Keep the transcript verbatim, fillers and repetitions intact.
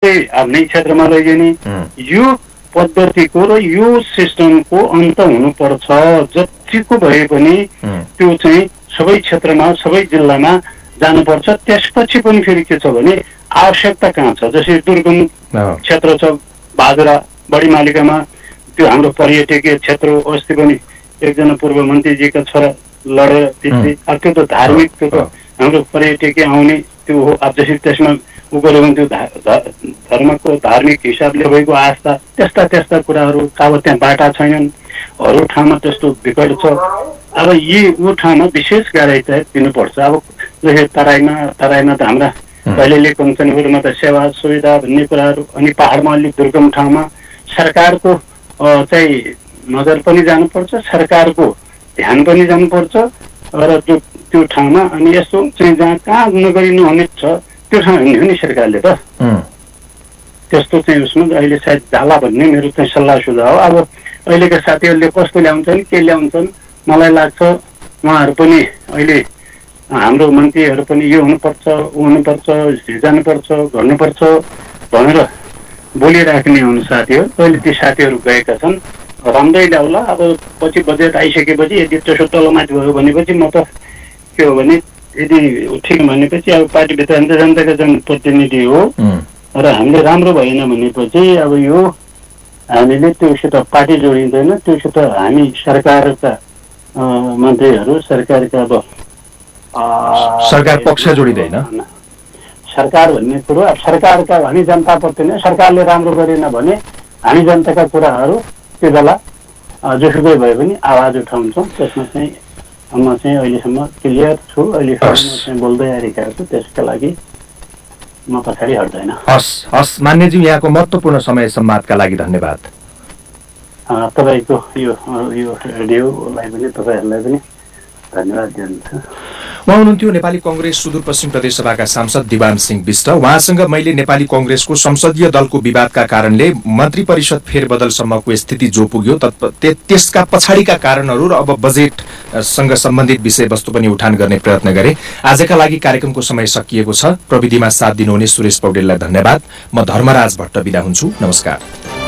आफ्नै क्षेत्रमा लैजाने यो पद्धतिको र यो सिस्टमको अन्त हुनुपर्छ। जतिको भए पनि त्यो चाहिँ सबै क्षेत्रमा सबै जिल्लामा जानुपर्छ। त्यसपछि पनि फेरि के छ भने आवश्यकता कहाँ छ, जसरी दुर्गम क्षेत्र छ बाजुरा बढी मालिकामा, त्यो हाम्रो पर्यटकीय क्षेत्र हो। अस्ति पनि एकजना पूर्व मन्त्रीजीका छोरा लडेर त्यसले अब त्यो त धार्मिक, त्यो त हाम्रो पर्यटकीय आउने त्यो हो। अब जसरी त्यसमा उ गऱ्यो भने त्यो धर्मको धार्मिक हिसाबले भएको आस्था त्यस्ता त्यस्ता कुराहरू। अब त्यहाँ बाटा छैनन्, अरू ठाउँमा त्यस्तो विकट छ। अब यी ऊ ठाउँमा विशेष गाह्रै चाहिँ दिनुपर्छ। अब जस्तै तराईमा तराईमा त हाम्रा कहिलेले कञ्चनपुरमा त सेवा सुविधा भन्ने कुराहरू, अनि पाहाडमा अलिक दुर्गम ठाउँमा सरकारको चाहिँ नजर पनि जानुपर्छ, सरकारको ध्यान पनि जानुपर्छ र त्यो त्यो ठाउँमा। अनि यस्तो चाहिँ जहाँ कहाँ नगरिनु हुने छ त्यो ठाउँ हिँड्ने हो नि सरकारले त। त्यस्तो चाहिँ उसमा अहिले सायद जाला भन्ने मेरो चाहिँ सल्लाह सुझाव। अब अहिलेका साथीहरूले कस्तो ल्याउँछन् के ल्याउँछन्, मलाई लाग्छ उहाँहरू पनि अहिले हाम्रो मन्त्रीहरू पनि यो हुनुपर्छ ऊ हुनुपर्छ जानुपर्छ गर्नुपर्छ भनेर बोलिराख्ने हुनु साथीहरू। अहिले ती साथीहरू गएका छन्, राम्रै ल्याउला। अब पछि बजेट आइसकेपछि यदि त्यसो तलमाथि भयो भनेपछि म त के हो भने यदि ठिक भनेपछि अब पार्टीभित्र अन्त जनताका जनप्रतिनिधि हो र हामीले राम्रो भएन भनेपछि अब यो हामीले त्योसित पार्टी जोडिँदैन, त्योसित हामी सरकारका मन्त्रीहरू सरकारका अब सरकार पक्ष जोडिँदैन। सरकार भन्ने कुरो अब सरकारका हामी जनताप्रति नै, सरकारले राम्रो गरेन भने हामी जनताका कुराहरू त्यो बेला जोसुकै भए पनि आवाज उठाउँछौँ। त्यसमा चाहिँ म चाहिँ अहिलेसम्म क्लियर छु, अहिलेसम्म चाहिँ बोल्दै आइरहेका छु, त्यसका लागि म पछाडि हट्दैन। हस् हस् मान्यज्यू, यहाँको महत्त्वपूर्ण समय सम्वादका लागि धन्यवाद। तपाईँको यो यो रेडियोलाई पनि तपाईँहरूलाई पनि धन्यवाद दिनुहुन्छ। उहाँ हुनुहुन्थ्यो नेपाली कङ्ग्रेस सुदूरपश्चिम प्रदेशसभाका सांसद दिवान सिंह बिष्ट। उहाँसँग मैले नेपाली कङ्ग्रेसको संसदीय दलको विवादका कारणले मन्त्री परिषद फेरबदलसम्मको स्थिति जो पुग्यो त्यसका पछाडिका कारणहरू र अब बजेटसँग सम्बन्धित विषयवस्तु पनि उठान गर्ने प्रयत्न गरे। आजका लागि कार्यक्रमको समय सकिएको छ। प्रविधिमा साथ दिनुहुने सुरेश पौडेललाई धन्यवाद। म धर्मराज भट्ट बिदा हुन्छु। नमस्कार।